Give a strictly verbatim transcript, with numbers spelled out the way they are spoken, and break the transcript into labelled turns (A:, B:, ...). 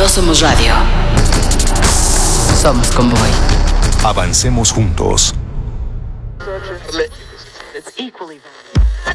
A: No somos radio. Somos Convoy.
B: Avancemos juntos.
C: It's equally valid.